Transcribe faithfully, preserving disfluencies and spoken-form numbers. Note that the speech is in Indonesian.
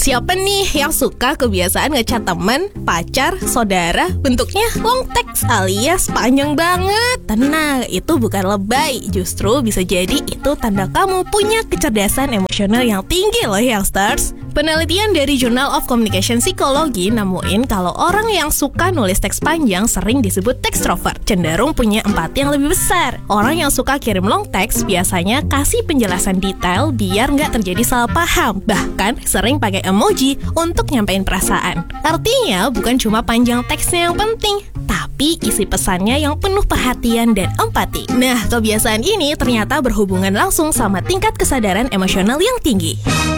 Siapa nih yang suka kebiasaan ngechat teman, pacar, saudara bentuknya long text alias panjang banget? Tenang, itu bukan lebay. Justru bisa jadi itu tanda kamu punya kecerdasan emosional yang tinggi loh youngsters. Penelitian dari Journal of Communication Psychology nemuin kalau orang yang suka nulis teks panjang sering disebut textrovert, cenderung punya empati yang lebih besar. Orang yang suka kirim long text biasanya kasih penjelasan detail biar nggak terjadi salah paham. Bahkan sering pakai emoji untuk nyampein perasaan. Artinya bukan cuma panjang teksnya yang penting, tapi isi pesannya yang penuh perhatian dan empati. Nah, kebiasaan ini ternyata berhubungan langsung sama tingkat kesadaran emosional yang tinggi.